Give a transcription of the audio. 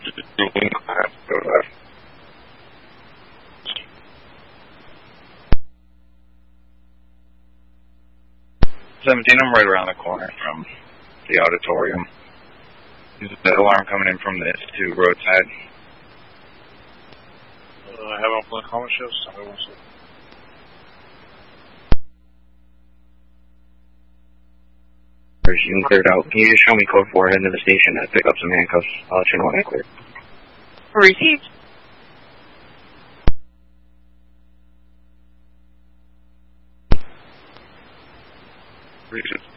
I'm right around the corner from the auditorium. There's an alarm coming in from the Institute roadside. I have open the common shifts. You can clear it out. Can you just show me code 4 into the station to pick up some handcuffs? I'll let you know when I clear. Received. Received.